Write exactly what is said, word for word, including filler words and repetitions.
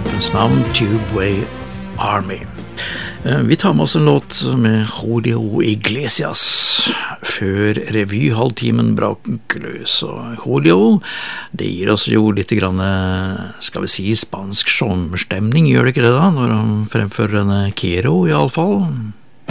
gruppens navn Tubeway Army. Vi tar med oss en låt med Julio Iglesias før revyhalvtimen braker løs. Og Julio, det gir oss jo litt grann, skal vi si, spansk sommerstemning, gjør det ikke det da, når han fremfører denne Quiero i alle fall?